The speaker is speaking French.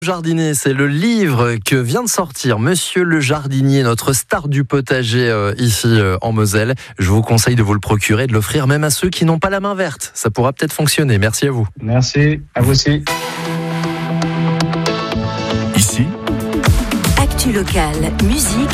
Jardinier, c'est le livre que vient de sortir Monsieur le Jardinier, notre star du potager ici en Moselle. Je vous conseille de vous le procurer, de l'offrir même à ceux qui n'ont pas la main verte. Ça pourra peut-être fonctionner. Merci à vous. Merci, à vous aussi. Ici, Actu locale, musique,